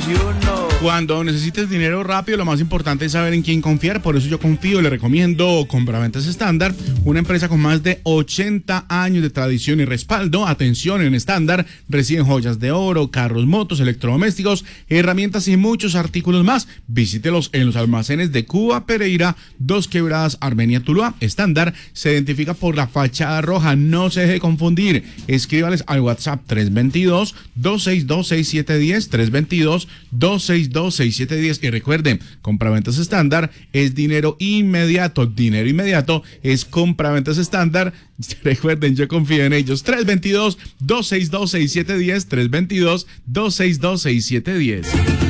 Cuando necesites dinero rápido, lo más importante es saber en quién confiar. Por eso yo confío y le recomiendo Compraventas Estándar, una empresa con más de 80 años de tradición y respaldo. Atención, en Estándar reciben joyas de oro, carros, motos, electrodomésticos, herramientas y muchos artículos más. Visítelos en los almacenes de Cuba, Pereira, Dos Quebradas, Armenia, Tuluá. Estándar se identifica por la fachada roja. No se deje confundir. Escríbales al WhatsApp 322-262-6710, 322-262-6710. Y recuerden, Compraventas Estándar es dinero inmediato. Dinero inmediato es Compraventas Estándar. Recuerden, yo confío en ellos. 322-262-6710, 322-262-6710.